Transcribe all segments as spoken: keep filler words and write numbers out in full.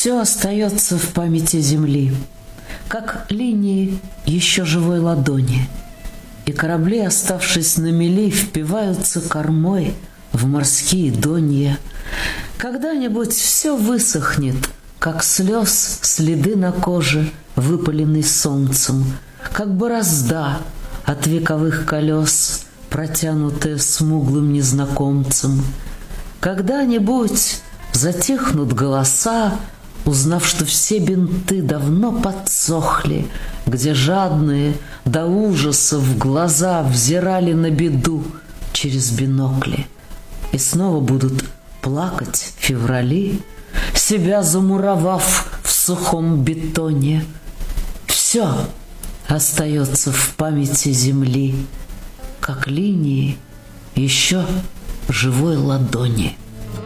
Все остается в памяти земли, как линии еще живой ладони, и корабли, оставшись на мели, впиваются кормой в морские донья. Когда-нибудь все высохнет, как слез следы на коже, выпаленной солнцем, как борозда от вековых колес, протянутая смуглым незнакомцем. Когда-нибудь затихнут голоса, узнав, что все бинты давно подсохли, где жадные до ужаса в глаза взирали на беду через бинокли. И снова будут плакать феврали, себя замуровав в сухом бетоне. Все остается в памяти земли, как линии еще живой ладони.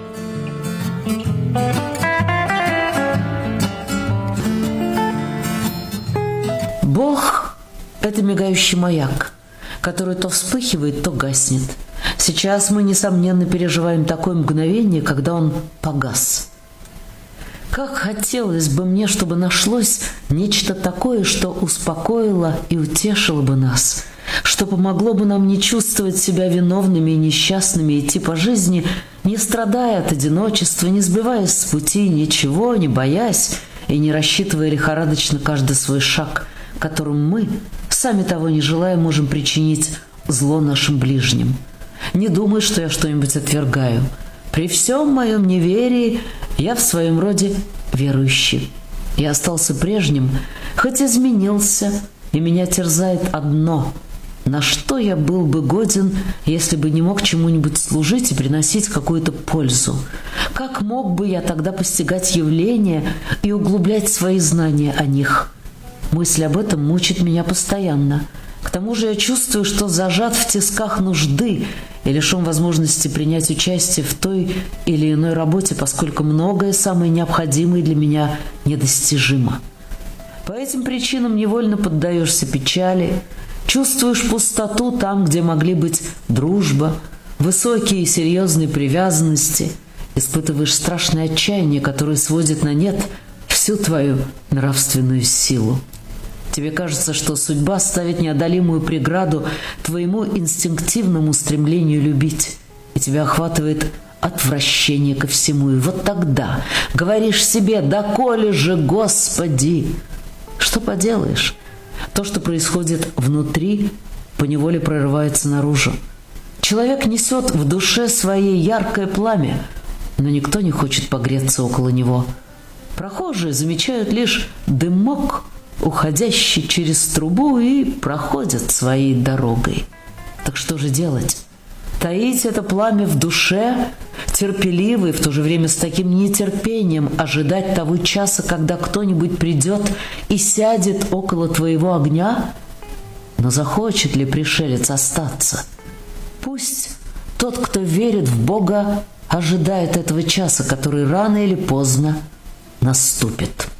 Бог — это мигающий маяк, который то вспыхивает, то гаснет. Сейчас мы, несомненно, переживаем такое мгновение, когда он погас. Как хотелось бы мне, чтобы нашлось нечто такое, что успокоило и утешило бы нас, что помогло бы нам не чувствовать себя виновными и несчастными, идти по жизни, не страдая от одиночества, не сбиваясь с пути, ничего не боясь и не рассчитывая лихорадочно каждый свой шаг, которым мы, сами того не желая, можем причинить зло нашим ближним. Не думай, что я что-нибудь отвергаю. При всем моем неверии я в своем роде верующий. Я остался прежним, хоть изменился, и меня терзает одно: на что я был бы годен, если бы не мог чему-нибудь служить и приносить какую-то пользу? Как мог бы я тогда постигать явления и углублять свои знания о них? Мысль об этом мучит меня постоянно. К тому же я чувствую, что зажат в тисках нужды и лишен возможности принять участие в той или иной работе, поскольку многое, самое необходимое для меня, недостижимо. По этим причинам невольно поддаешься печали, чувствуешь пустоту там, где могли быть дружба, высокие и серьезные привязанности, испытываешь страшное отчаяние, которое сводит на нет всю твою нравственную силу. Тебе кажется, что судьба ставит неодолимую преграду твоему инстинктивному стремлению любить, и тебя охватывает отвращение ко всему. И вот тогда говоришь себе: «Доколе же, Господи!» Что поделаешь? То, что происходит внутри, поневоле прорывается наружу. Человек несет в душе своей яркое пламя, но никто не хочет погреться около него. Прохожие замечают лишь дымок, уходящий через трубу, и проходят своей дорогой. Так что же делать? Таить это пламя в душе, терпеливо и в то же время с таким нетерпением ожидать того часа, когда кто-нибудь придет и сядет около твоего огня? Но захочет ли пришелец остаться? Пусть тот, кто верит в Бога, ожидает этого часа, который рано или поздно наступит.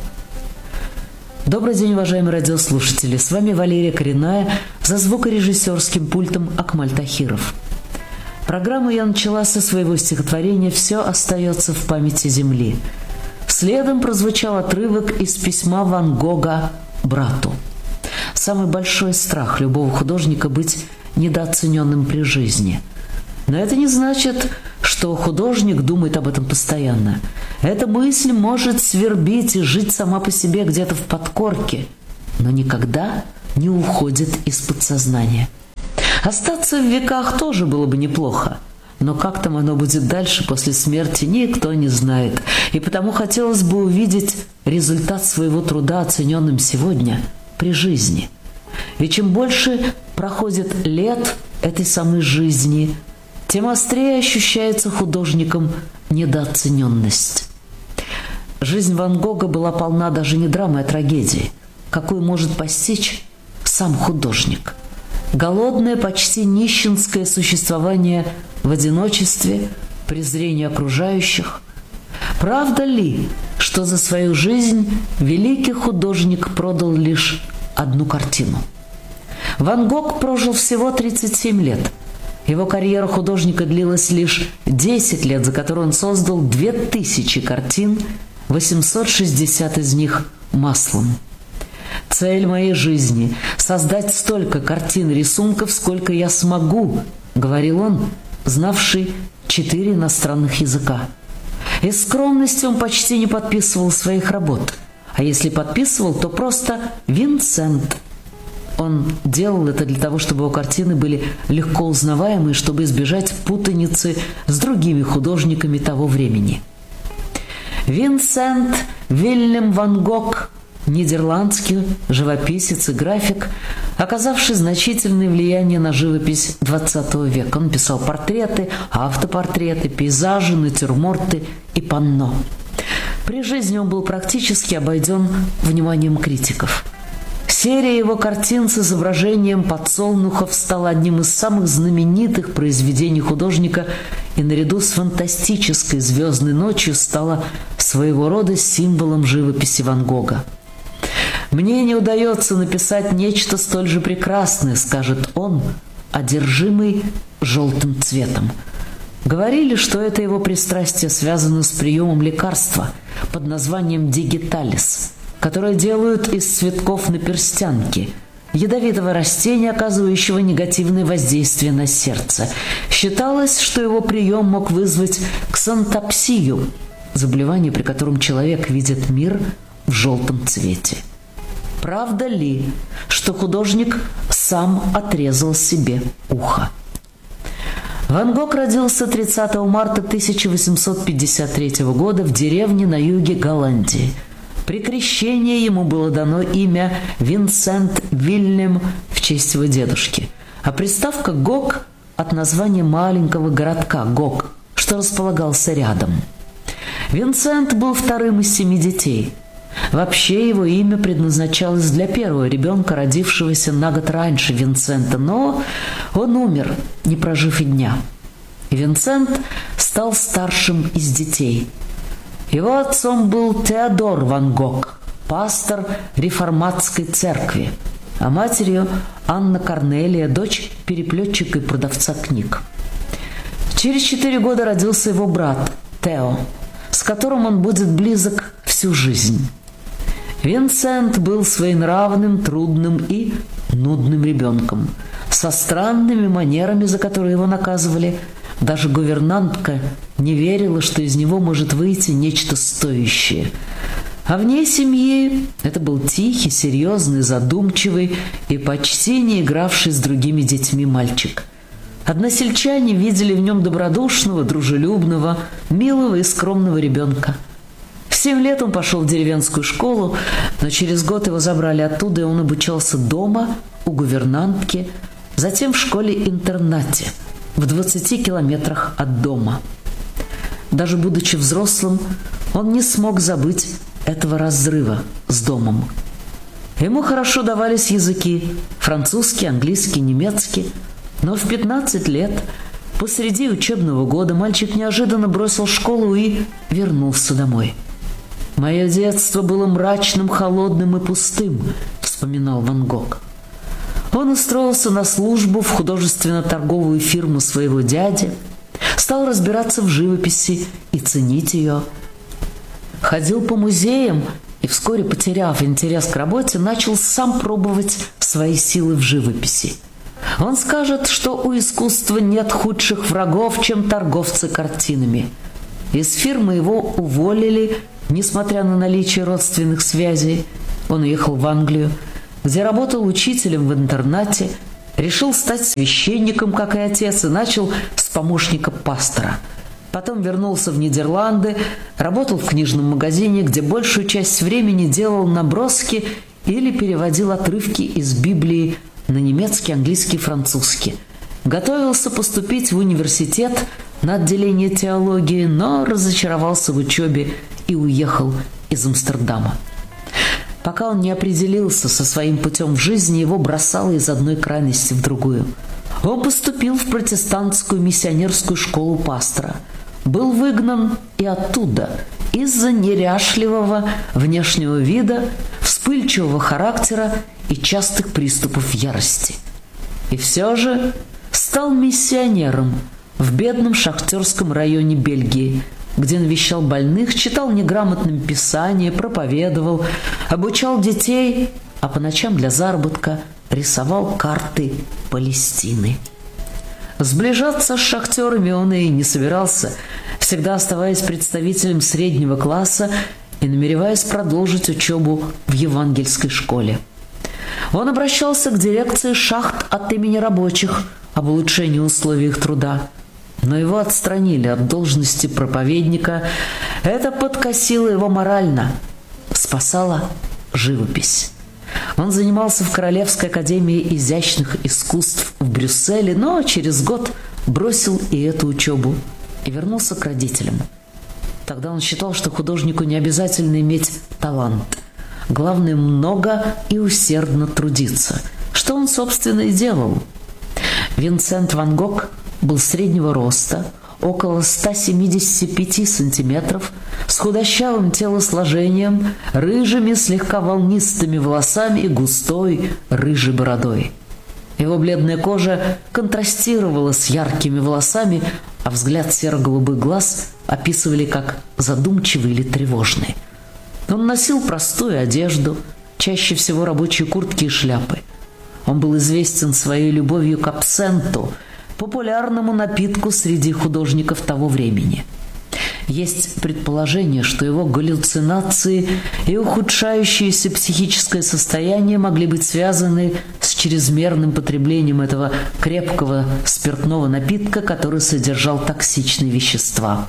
Добрый день, уважаемые радиослушатели! С вами Валерия Коренная, за звукорежиссерским пультом Акмаль Тахиров. Программу я начала со своего стихотворения «Все остается в памяти земли». Следом прозвучал отрывок из письма Ван Гога брату. Самый большой страх любого художника — быть недооцененным при жизни. Но это не значит, что художник думает об этом постоянно. Эта мысль может свербить и жить сама по себе где-то в подкорке, но никогда не уходит из подсознания. Остаться в веках тоже было бы неплохо, но как там оно будет дальше после смерти, никто не знает. И потому хотелось бы увидеть результат своего труда, оцененным сегодня, при жизни. Ведь чем больше проходит лет этой самой жизни, тем острее ощущается художником недооцененность. Жизнь Ван Гога была полна даже не драмой, а трагедией, какую может постичь сам художник. Голодное, почти нищенское существование в одиночестве, презрение окружающих. Правда ли, что за свою жизнь великий художник продал лишь одну картину? Ван Гог прожил всего тридцать семь лет. Его карьера художника длилась лишь десять лет, за которые он создал две тысячи картин, восемьсот шестьдесят из них маслом. «Цель моей жизни – создать столько картин и рисунков, сколько я смогу», – говорил он, знавший четыре иностранных языка. Из скромности он почти не подписывал своих работ, а если подписывал, то просто «Винсент». Он делал это для того, чтобы его картины были легко узнаваемы, чтобы избежать путаницы с другими художниками того времени. Винсент Вильям ван Гог, нидерландский живописец и график, оказавший значительное влияние на живопись двадцатого века. Он писал портреты, автопортреты, пейзажи, натюрморты и панно. При жизни он был практически обойден вниманием критиков. Серия его картин с изображением подсолнухов стала одним из самых знаменитых произведений художника и наряду с фантастической «Звездной ночью» стала своего рода символом живописи Ван Гога. «Мне не удается написать нечто столь же прекрасное», — скажет он, одержимый желтым цветом. Говорили, что это его пристрастие связано с приемом лекарства под названием «дигиталис», которое делают из цветков наперстянки, ядовитого растения, оказывающего негативное воздействие на сердце. Считалось, что его прием мог вызвать ксантопсию, заболевание, при котором человек видит мир в желтом цвете. Правда ли, что художник сам отрезал себе ухо? Ван Гог родился тридцатого марта тысяча восемьсот пятьдесят третьего года в деревне на юге Голландии. При крещении ему было дано имя Винсент Вильям в честь его дедушки, а приставка «Гог» от названия маленького городка Гог, что располагался рядом. Винсент был вторым из семи детей. Вообще его имя предназначалось для первого ребенка, родившегося на год раньше Винсента, но он умер, не прожив и дня. И Винсент стал старшим из детей. Его отцом был Теодор ван Гог, пастор реформатской церкви, а матерью Анна Корнелия, дочь переплетчика и продавца книг. Через четыре года родился его брат Тео, с которым он будет близок всю жизнь. Винсент был своенравным, трудным и нудным ребенком, со странными манерами, за которые его наказывали. Даже гувернантка не верила, что из него может выйти нечто стоящее. А вне семьи это был тихий, серьезный, задумчивый и почти не игравший с другими детьми мальчик. Односельчане видели в нем добродушного, дружелюбного, милого и скромного ребенка. В семь лет он пошел в деревенскую школу, но через год его забрали оттуда, и он обучался дома у гувернантки, затем в школе-интернате в двадцати километрах от дома. Даже будучи взрослым, он не смог забыть этого разрыва с домом. Ему хорошо давались языки – французский, английский, немецкий, но в пятнадцать лет, посреди учебного года, мальчик неожиданно бросил школу и вернулся домой. «Мое детство было мрачным, холодным и пустым», – вспоминал Ван Гог. Он устроился на службу в художественно-торговую фирму своего дяди, стал разбираться в живописи и ценить ее. Ходил по музеям и вскоре, потеряв интерес к работе, начал сам пробовать свои силы в живописи. Он скажет, что у искусства нет худших врагов, чем торговцы картинами. Из фирмы его уволили, несмотря на наличие родственных связей. Он уехал в Англию, где работал учителем в интернате, решил стать священником, как и отец, и начал с помощника пастора. Потом вернулся в Нидерланды, работал в книжном магазине, где большую часть времени делал наброски или переводил отрывки из Библии на немецкий, английский, французский. Готовился поступить в университет на отделение теологии, но разочаровался в учебе и уехал из Амстердама. Пока он не определился со своим путем в жизни, его бросало из одной крайности в другую. Он поступил в протестантскую миссионерскую школу пастора. Был выгнан и оттуда из-за неряшливого внешнего вида, вспыльчивого характера и частых приступов ярости. И все же стал миссионером в бедном шахтерском районе Бельгии, где навещал больных, читал неграмотным Писание, проповедовал, обучал детей, а по ночам для заработка рисовал карты Палестины. Сближаться с шахтерами он и не собирался, всегда оставаясь представителем среднего класса и намереваясь продолжить учебу в евангельской школе. Он обращался к дирекции шахт от имени рабочих об улучшении условий их труда, но его отстранили от должности проповедника. Это подкосило его морально, спасала живопись. Он занимался в Королевской академии изящных искусств в Брюсселе, но через год бросил и эту учебу и вернулся к родителям. Тогда он считал, что художнику не обязательно иметь талант. Главное, много и усердно трудиться, что он, собственно, и делал. Винсент ван Гог был среднего роста, около ста семидесяти пяти сантиметров, с худощавым телосложением, рыжими слегка волнистыми волосами и густой рыжей бородой. Его бледная кожа контрастировала с яркими волосами, а взгляд серо-голубых глаз описывали как задумчивый или тревожный. Он носил простую одежду, чаще всего рабочие куртки и шляпы. Он был известен своей любовью к абсенту, популярному напитку среди художников того времени. Есть предположение, что его галлюцинации и ухудшающееся психическое состояние могли быть связаны с чрезмерным потреблением этого крепкого спиртного напитка, который содержал токсичные вещества.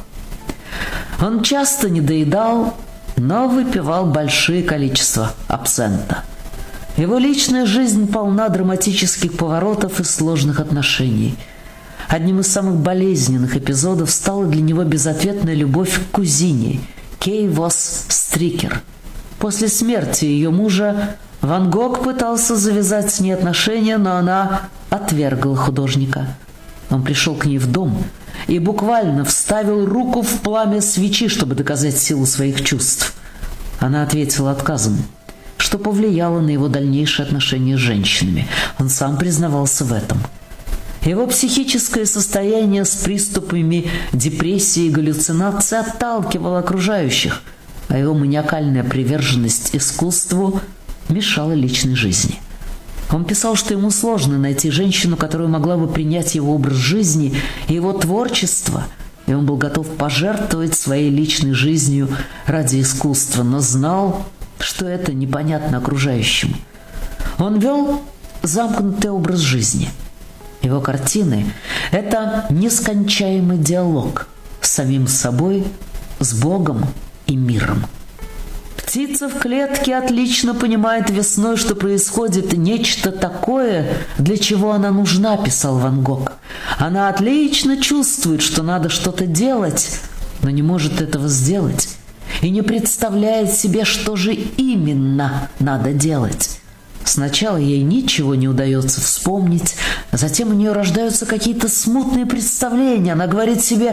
Он часто недоедал, но выпивал большие количества абсента. Его личная жизнь полна драматических поворотов и сложных отношений. Одним из самых болезненных эпизодов стала для него безответная любовь к кузине Кей Вос Стрикер. После смерти ее мужа Ван Гог пытался завязать с ней отношения, но она отвергла художника. Он пришел к ней в дом и буквально вставил руку в пламя свечи, чтобы доказать силу своих чувств. Она ответила отказом, что повлияло на его дальнейшие отношения с женщинами. Он сам признавался в этом. Его психическое состояние с приступами депрессии и галлюцинаций отталкивало окружающих, а его маниакальная приверженность искусству мешала личной жизни. Он писал, что ему сложно найти женщину, которая могла бы принять его образ жизни и его творчество, и он был готов пожертвовать своей личной жизнью ради искусства, но знал, что это непонятно окружающим. Он вел замкнутый образ жизни. Его картины – это нескончаемый диалог с самим собой, с Богом и миром. Птица в клетке отлично понимает весной, что происходит нечто такое, для чего она нужна, писал Ван Гог. Она отлично чувствует, что надо что-то делать, но не может этого сделать, и не представляет себе, что же именно надо делать. Сначала ей ничего не удается вспомнить, затем у нее рождаются какие-то смутные представления. Она говорит себе: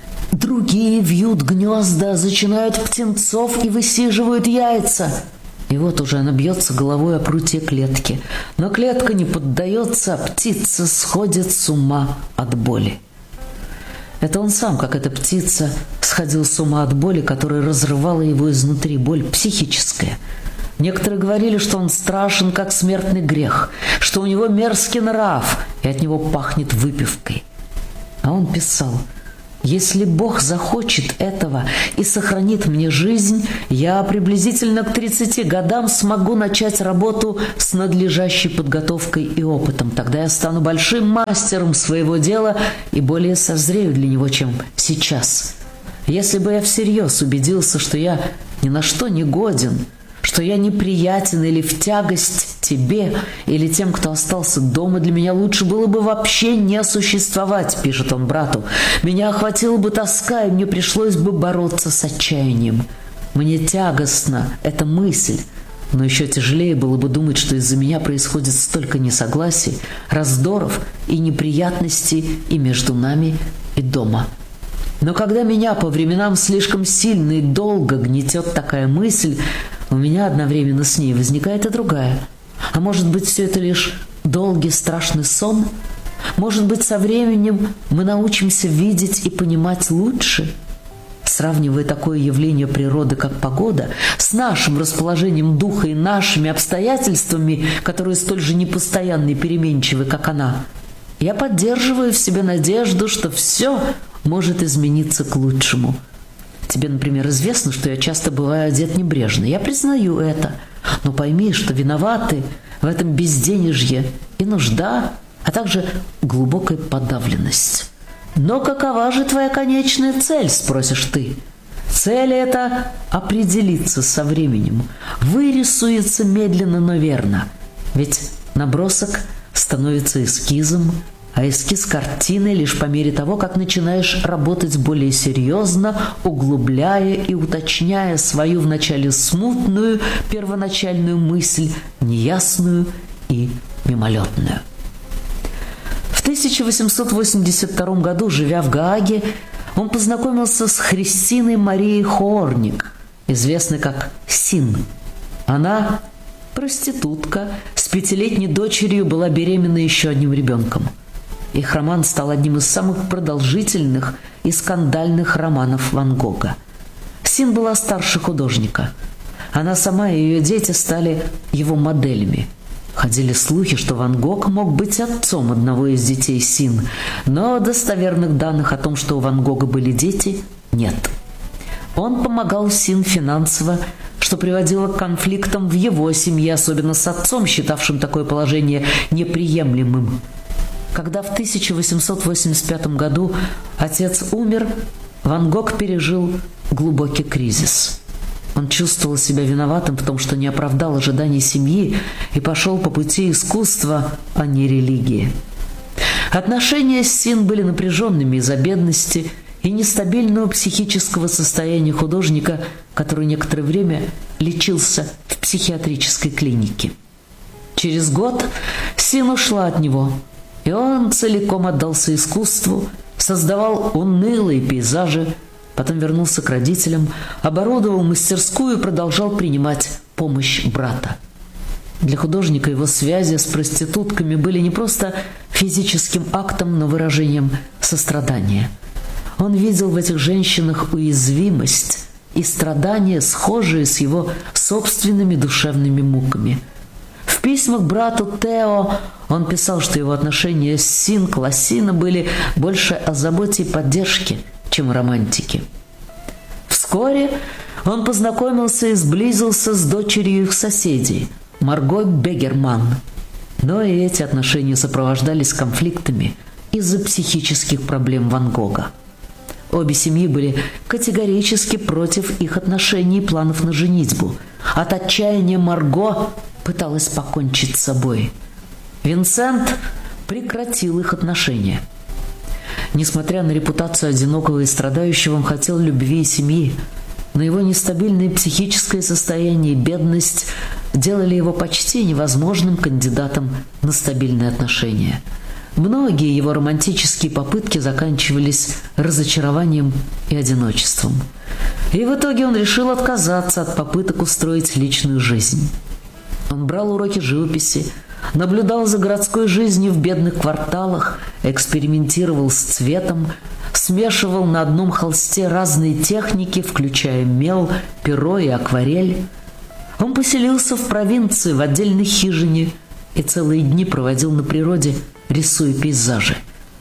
другие вьют гнезда, зачинают птенцов и высиживают яйца. И вот уже она бьется головой о прутье клетки. Но клетка не поддается, а птица сходит с ума от боли. Это он сам, как эта птица, сходил с ума от боли, которая разрывала его изнутри, боль психическая. Некоторые говорили, что он страшен, как смертный грех, что у него мерзкий нрав, и от него пахнет выпивкой. А он писал: «Если Бог захочет этого и сохранит мне жизнь, я приблизительно к тридцати годам смогу начать работу с надлежащей подготовкой и опытом. Тогда я стану большим мастером своего дела и более созрею для него, чем сейчас. Если бы я всерьез убедился, что я ни на что не годен, что я неприятен или в тягость тебе, или тем, кто остался дома, для меня лучше было бы вообще не существовать», — пишет он брату. «Меня охватила бы тоска, и мне пришлось бы бороться с отчаянием. Мне тягостна эта мысль, но еще тяжелее было бы думать, что из-за меня происходит столько несогласий, раздоров и неприятностей и между нами, и дома. Но когда меня по временам слишком сильно и долго гнетет такая мысль, у меня одновременно с ней возникает и другая. А может быть, все это лишь долгий страшный сон? Может быть, со временем мы научимся видеть и понимать лучше? С сравнивая такое явление природы, как погода, с нашим расположением духа и нашими обстоятельствами, которые столь же непостоянны и переменчивы, как она, я поддерживаю в себе надежду, что все может измениться к лучшему. Тебе, например, известно, что я часто бываю одет небрежно. Я признаю это. Но пойми, что виноваты в этом безденежье и нужда, а также глубокая подавленность. Но какова же твоя конечная цель, спросишь ты? Цель эта определится со временем, вырисуется медленно, но верно. Ведь набросок становится эскизом, а эскиз картины лишь по мере того, как начинаешь работать более серьезно, углубляя и уточняя свою вначале смутную первоначальную мысль, неясную и мимолетную. В тысяча восемьсот восемьдесят втором году, живя в Гааге, он познакомился с Христиной Марией Хоорник, известной как Син. Она, проститутка, с пятилетней дочерью была беременна еще одним ребенком. Их роман стал одним из самых продолжительных и скандальных романов Ван Гога. Син была старше художника. Она сама и ее дети стали его моделями. Ходили слухи, что Ван Гог мог быть отцом одного из детей Син, но достоверных данных о том, что у Ван Гога были дети, нет. Он помогал Син финансово, что приводило к конфликтам в его семье, особенно с отцом, считавшим такое положение неприемлемым. Когда в тысяча восемьсот восемьдесят пятом году отец умер, Ван Гог пережил глубокий кризис. Он чувствовал себя виноватым в том, что не оправдал ожиданий семьи и пошел по пути искусства, а не религии. Отношения с Син были напряженными из-за бедности и нестабильного психического состояния художника, который некоторое время лечился в психиатрической клинике. Через год Син ушла от него, и он целиком отдался искусству, создавал унылые пейзажи, потом вернулся к родителям, оборудовал мастерскую и продолжал принимать помощь брата. Для художника его связи с проститутками были не просто физическим актом, но выражением сострадания. Он видел в этих женщинах уязвимость и страдания, схожие с его собственными душевными муками. В письмах брату Тео он писал, что его отношения с Син Классина были больше о заботе и поддержке, чем романтики. Вскоре он познакомился и сблизился с дочерью их соседей, Марго Бегерман. Но и эти отношения сопровождались конфликтами из-за психических проблем Ван Гога. Обе семьи были категорически против их отношений и планов на женитьбу. От отчаяния Марго пыталась покончить с собой. Винсент прекратил их отношения. Несмотря на репутацию одинокого и страдающего, он хотел любви и семьи, но его нестабильное психическое состояние и бедность делали его почти невозможным кандидатом на стабильные отношения. Многие его романтические попытки заканчивались разочарованием и одиночеством. И в итоге он решил отказаться от попыток устроить личную жизнь. Он брал уроки живописи, наблюдал за городской жизнью в бедных кварталах, экспериментировал с цветом, смешивал на одном холсте разные техники, включая мел, перо и акварель. Он поселился в провинции, в отдельной хижине, и целые дни проводил на природе, рисуя пейзажи.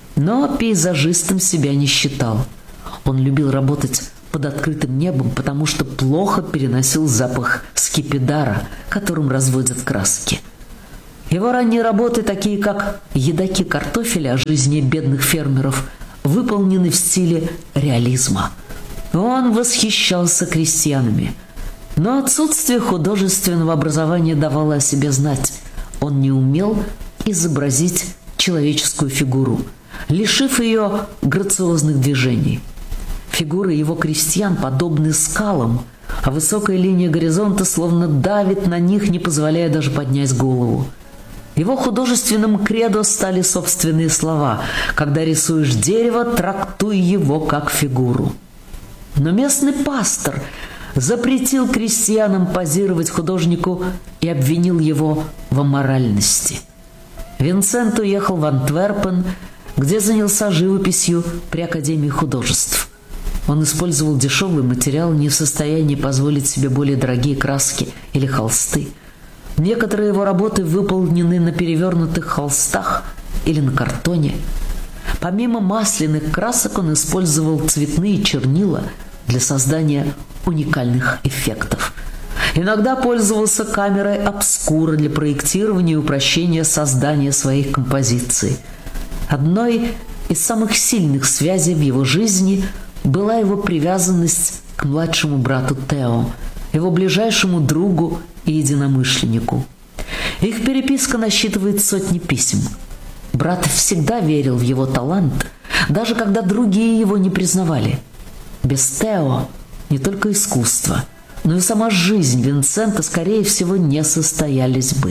Но пейзажистом себя не считал. Он любил работать под открытым небом, потому что плохо переносил запах скипидара, которым разводят краски. Его ранние работы, такие как «Едоки картофеля» о жизни бедных фермеров, выполнены в стиле реализма. Он восхищался крестьянами. Но отсутствие художественного образования давало о себе знать. Он не умел изобразить человеческую фигуру, лишив ее грациозных движений. Фигуры его крестьян подобны скалам, а высокая линия горизонта словно давит на них, не позволяя даже поднять голову. Его художественным кредо стали собственные слова: «Когда рисуешь дерево, трактуй его как фигуру». Но местный пастор запретил крестьянам позировать художнику и обвинил его в аморальности. Винсент уехал в Антверпен, где занялся живописью при Академии художеств. Он использовал дешевый материал, не в состоянии позволить себе более дорогие краски или холсты. Некоторые его работы выполнены на перевернутых холстах или на картоне. Помимо масляных красок он использовал цветные чернила для создания уникальных эффектов. Иногда пользовался камерой обскура для проектирования и упрощения создания своих композиций. Одной из самых сильных связей в его жизни была его привязанность к младшему брату Тео, его ближайшему другу и единомышленнику. Их переписка насчитывает сотни писем. Брат всегда верил в его талант, даже когда другие его не признавали. Без Тео не только искусство, но и сама жизнь Винсента, скорее всего, не состоялись бы.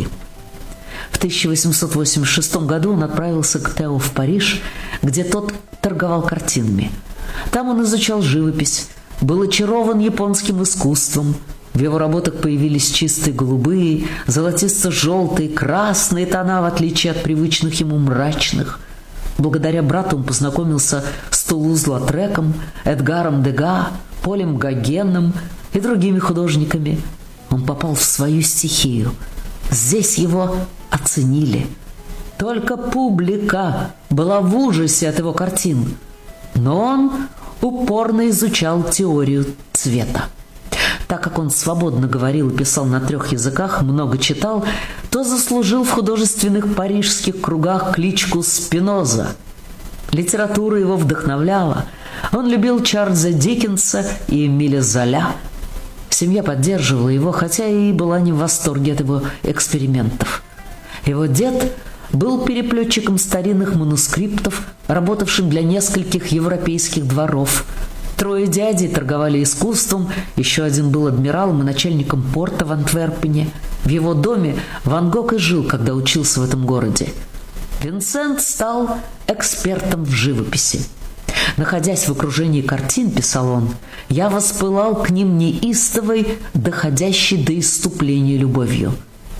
В тысяча восемьсот восемьдесят шестом году он отправился к Тео в Париж, где тот торговал картинами. Там он изучал живопись, был очарован японским искусством. В его работах появились чистые голубые, золотисто-желтые, красные тона, в отличие от привычных ему мрачных. Благодаря брату он познакомился с Тулуз-Латреком, Эдгаром Дега, Полем Гогеном и другими художниками. Он попал в свою стихию. Здесь его оценили. Только публика была в ужасе от его картин. Но он упорно изучал теорию цвета. Так как он свободно говорил и писал на трех языках, много читал, то заслужил в художественных парижских кругах кличку Спиноза. Литература его вдохновляла. Он любил Чарльза Диккенса и Эмиля Золя. Семья поддерживала его, хотя и была не в восторге от его экспериментов. Его дед был переплетчиком старинных манускриптов, работавшим для нескольких европейских дворов. Трое дядей торговали искусством, еще один был адмиралом и начальником порта в Антверпене. В его доме Ван Гог и жил, когда учился в этом городе. Винсент стал экспертом в живописи. «Находясь в окружении картин, — писал он, — я воспылал к ним неистовой, доходящей до исступления любовью».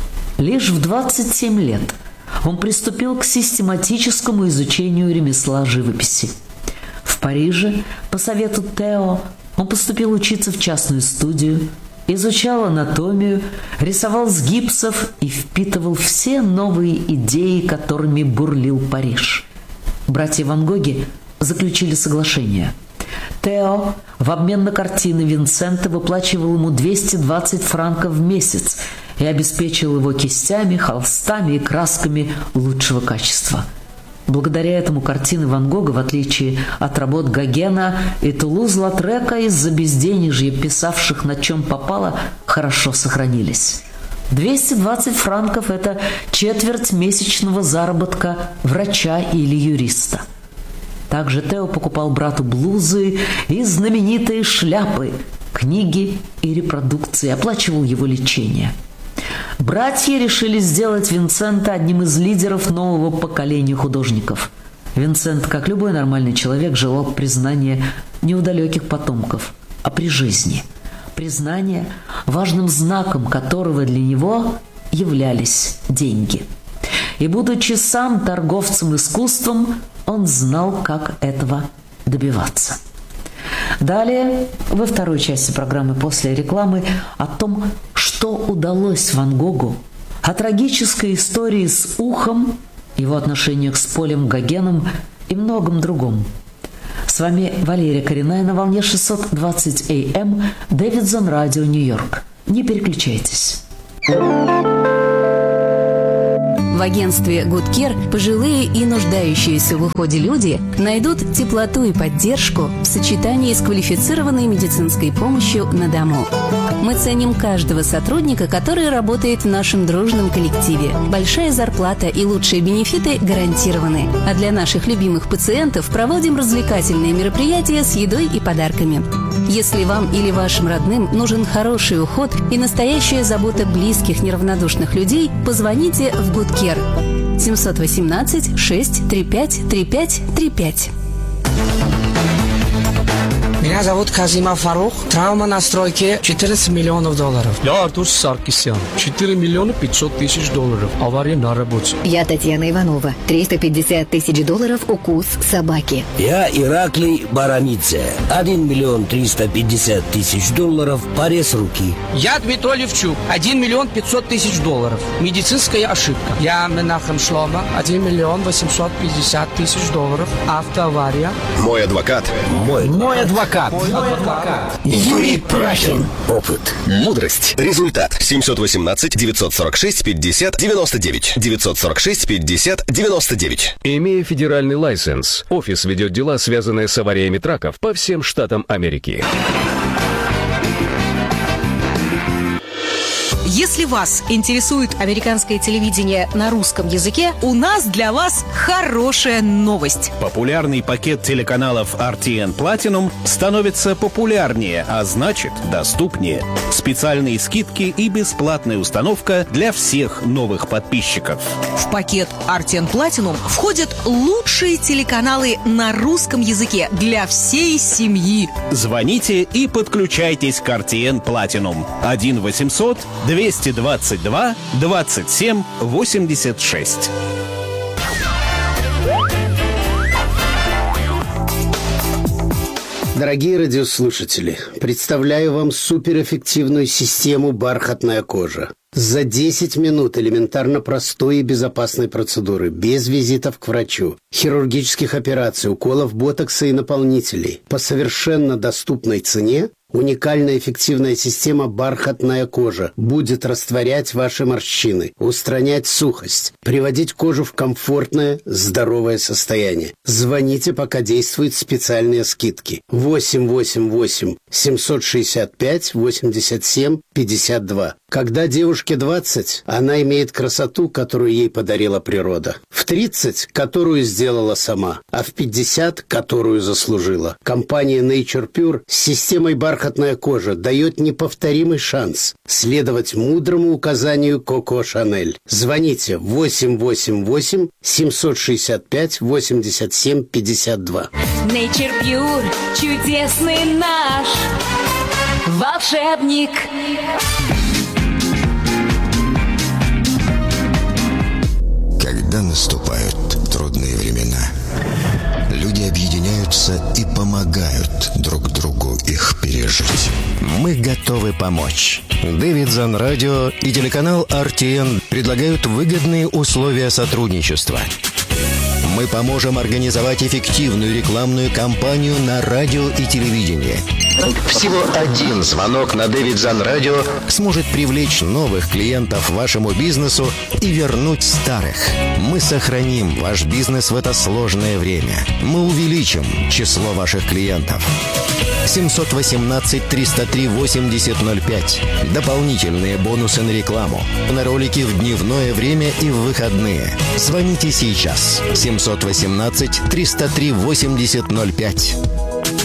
Лишь в двадцать семь лет он приступил к систематическому изучению ремесла живописи. В Париже, по совету Тео, он поступил учиться в частную студию, изучал анатомию, рисовал с гипсов и впитывал все новые идеи, которыми бурлил Париж. Братья Ван Гоги заключили соглашение. Тео в обмен на картины Винсента выплачивал ему двести двадцать франков в месяц и обеспечил его кистями, холстами и красками лучшего качества. Благодаря этому картины Ван Гога, в отличие от работ Гогена и Тулуз-Латрека, из-за безденежья писавших на чем попало, хорошо сохранились. двести двадцать франков – это четверть месячного заработка врача или юриста. Также Тео покупал брату блузы и знаменитые шляпы, книги и репродукции, оплачивал его лечение. Братья решили сделать Винсента одним из лидеров нового поколения художников. Винсент, как любой нормальный человек, желал признания не у далеких потомков, а при жизни. Признание, важным знаком которого для него являлись деньги. И, будучи сам торговцем искусством, он знал, как этого добиваться. Далее, во второй части программы «После рекламы» о том, что удалось Ван Гогу, о трагической истории с ухом, его отношениях с Полем Гогеном и многом другом. С вами Валерия Коренная на волне шестьсот двадцать эй эм, Дэвидсон Радио, Нью-Йорк. Не переключайтесь. В агентстве Good Care пожилые и нуждающиеся в уходе люди найдут теплоту и поддержку в сочетании с квалифицированной медицинской помощью на дому. Мы ценим каждого сотрудника, который работает в нашем дружном коллективе. Большая зарплата и лучшие бенефиты гарантированы. А для наших любимых пациентов проводим развлекательные мероприятия с едой и подарками. Если вам или вашим родным нужен хороший уход и настоящая забота близких неравнодушных людей, позвоните в Good Care семь один восемь шесть три пять три пять три пять. Меня зовут Казимов Фарух. Травма на стройке четырнадцать миллионов долларов. Я Артур Саркисян. четыре миллиона пятьсот тысяч долларов. Авария на работе. Я Татьяна Иванова. триста пятьдесят тысяч долларов укус собаки. Я Ираклий Баранидзе. один миллион триста пятьдесят тысяч долларов. Порез руки. Я Дмитрий Левчук. один миллион пятьсот тысяч долларов. Медицинская ошибка. Я Менахем Шлома. один миллион восемьсот пятьдесят тысяч долларов. Автоавария. Мой адвокат. Мой, Мой адвокат. Мой адвокат. Юрий Прахин. Опыт. Мудрость. Результат. семьсот восемнадцать девятьсот сорок шесть пятьдесят девяносто девять. девятьсот сорок шесть пятьдесят девяносто девять. Имея федеральный лайсенс, офис ведет дела, связанные с авариями траков по всем штатам Америки. Если вас интересует американское телевидение на русском языке, у нас для вас хорошая новость. Популярный пакет телеканалов ар ти эн Platinum становится популярнее, а значит доступнее. Специальные скидки и бесплатная установка для всех новых подписчиков. В пакет ар ти эн Platinum входят лучшие телеканалы на русском языке для всей семьи. Звоните и подключайтесь к ар ти эн Platinum. один восемьсот двести двадцать два двадцать семь восемьдесят шесть. Дорогие радиослушатели, представляю вам суперэффективную систему «Бархатная кожа». За десять минут элементарно простой и безопасной процедуры, без визитов к врачу, хирургических операций, уколов ботокса и наполнителей, по совершенно доступной цене, уникальная эффективная система «Бархатная кожа» будет растворять ваши морщины, устранять сухость, приводить кожу в комфортное, здоровое состояние. Звоните, пока действуют специальные скидки. восемь восемь восемь семьсот шестьдесят пять восемьдесят семь пятьдесят два. Когда девушке двадцать, она имеет красоту, которую ей подарила природа. В тридцать, которую сделала сама, а в пятьдесят, которую заслужила. Компания Nature Pure с системой «Бархатная кожа» дает неповторимый шанс следовать мудрому указанию Коко Шанель. Звоните восемь восемь восемь семьсот шестьдесят пять восемьдесят семь пятьдесят два. Nature Pure, чудесный наш волшебник. Когда наступают трудные времена, люди объединяются и помогают друг другу их пережить. Мы готовы помочь. Дэвидсон Радио и телеканал ар ти эн предлагают выгодные условия сотрудничества. Мы поможем организовать эффективную рекламную кампанию на радио и телевидении. Всего один звонок на Дэвидсон Радио сможет привлечь новых клиентов вашему бизнесу и вернуть старых. Мы сохраним ваш бизнес в это сложное время. Мы увеличим число ваших клиентов. семьсот восемнадцать триста три восемьдесят ноль пять. Дополнительные бонусы на рекламу. На ролики в дневное время и в выходные. Звоните сейчас. семьсот восемнадцать триста три восемьдесят ноль пять.